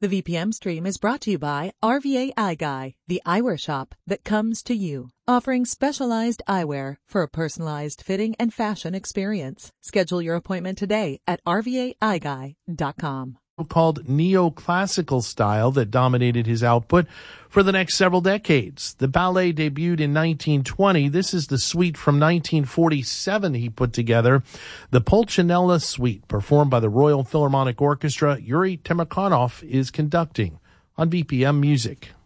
The VPM stream is brought to you by RVA Eye Guy, the eyewear shop that comes to you, offering specialized eyewear for a personalized fitting and fashion experience. Schedule your appointment today at rvaeyeguy.com. Called neoclassical style that dominated his output for the next several decades. The ballet debuted in 1920. This is the suite from 1947 he put together, the Pulcinella Suite, performed by the Royal Philharmonic Orchestra. Yuri Temirkanov is conducting on BPM Music.